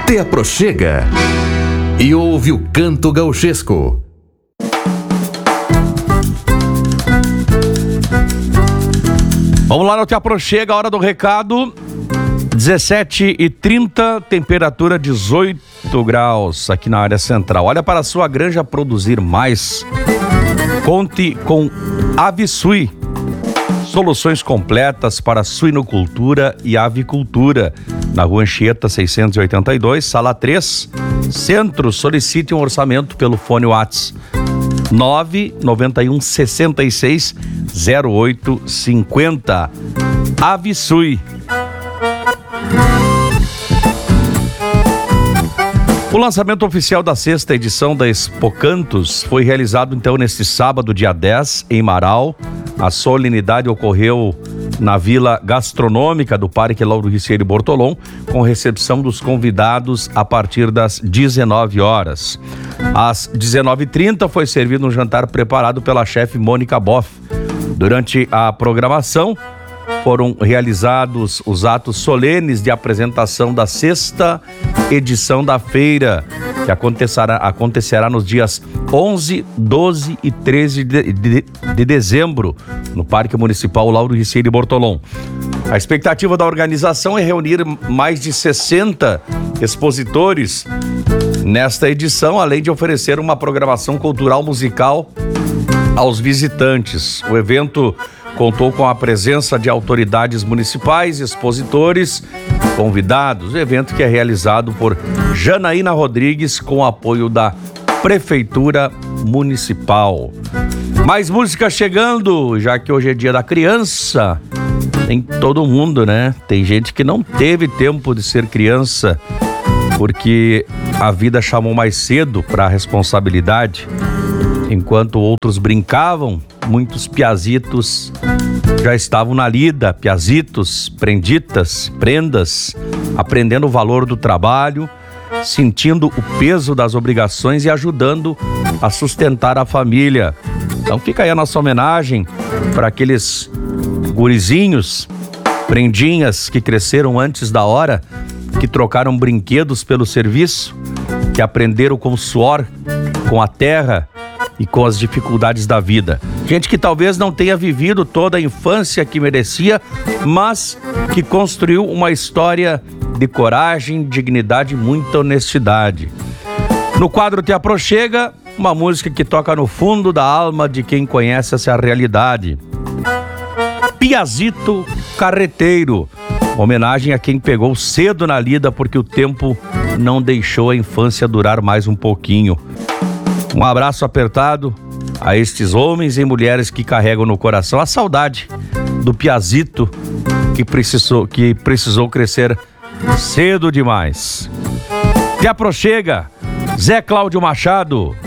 Te aproxega e ouve o canto gauchesco. Vamos lá no Te Aproxega, hora do recado. 17h30, temperatura 18 graus aqui na área central. Olha para a sua granja produzir mais. Conte com Avisui. Soluções completas para suinocultura e avicultura. Na Rua Anchieta 682, sala 3, Centro. Solicite um orçamento pelo fone WhatsApp 991 66 0850. Avisui. O lançamento oficial da 6ª edição da Expo Cantos foi realizado então neste sábado, dia 10, em Marau. A solenidade ocorreu na Vila Gastronômica do Parque Lauro Ricieri Bortolom, com recepção dos convidados a partir das 19 horas. Às 19h30 foi servido um jantar preparado pela chefe Mônica Boff. Durante a programação, foram realizados os atos solenes de apresentação da 6ª edição da feira, que acontecerá nos dias 11, 12 e 13 de dezembro, no Parque Municipal Lauro Ricieri Bortolom. A expectativa da organização é reunir mais de 60 expositores nesta edição, além de oferecer uma programação cultural musical aos visitantes. O evento contou com a presença de autoridades municipais, expositores, convidados. O evento que é realizado por Janaína Rodrigues com o apoio da Prefeitura Municipal. Mais música chegando, já que hoje é dia da criança. Tem todo mundo, né? Tem gente que não teve tempo de ser criança porque a vida chamou mais cedo para a responsabilidade. Enquanto outros brincavam, muitos piazitos já estavam na lida, piazitos, prenditas, prendas, aprendendo o valor do trabalho, sentindo o peso das obrigações e ajudando a sustentar a família. Então fica aí a nossa homenagem para aqueles gurizinhos, prendinhas que cresceram antes da hora, que trocaram brinquedos pelo serviço, que aprenderam com o suor, com a terra e com as dificuldades da vida. Gente que talvez não tenha vivido toda a infância que merecia, mas que construiu uma história de coragem, dignidade e muita honestidade. No quadro Te Aproxega, uma música que toca no fundo da alma de quem conhece essa realidade. Piazito Carreteiro, homenagem a quem pegou cedo na lida porque o tempo não deixou a infância durar mais um pouquinho. Um abraço apertado a estes homens e mulheres que carregam no coração a saudade do piazito que precisou crescer cedo demais. Te Aproxega, Zé Cláudio Machado.